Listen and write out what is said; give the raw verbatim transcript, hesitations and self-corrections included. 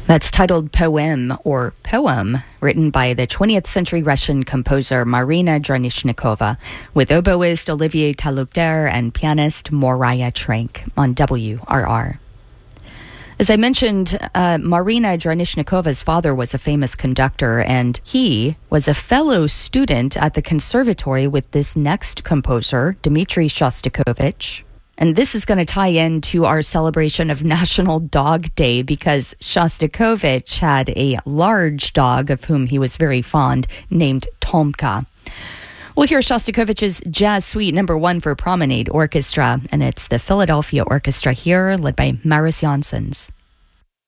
That's titled Poem or Poem, written by the twentieth century Russian composer Marina Dranishnikova, with oboist Olivier Talukder and pianist Moriah Trank on W R R. As I mentioned, uh, Marina Dranishnikovan's father was a famous conductor, and he was a fellow student at the conservatory with this next composer, Dmitri Shostakovich. And this is going to tie into our celebration of National Dog Day because Shostakovich had a large dog of whom he was very fond named Tomka. We'll hear Shostakovich's Jazz Suite number one for Promenade Orchestra, and it's the Philadelphia Orchestra here, led by Maris Janssens.